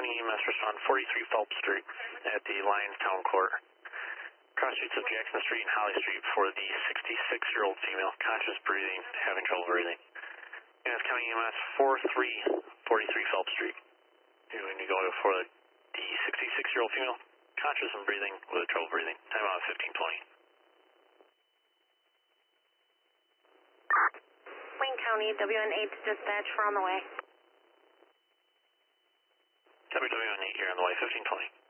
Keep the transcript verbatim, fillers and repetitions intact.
County E M S respond forty-three Phelps Street at the Lyons Town Court. Cross streets of Jackson Street and Holly Street for the sixty-six-year-old female, conscious breathing, having trouble breathing. Yes, County E M S four three four three Phelps Street. When you go for the sixty-six-year-old female, conscious and breathing with trouble breathing. Time out fifteen twenty. Wayne County, W N eight dispatch, we're on the way. W N eight here on the way, fifteen twenty.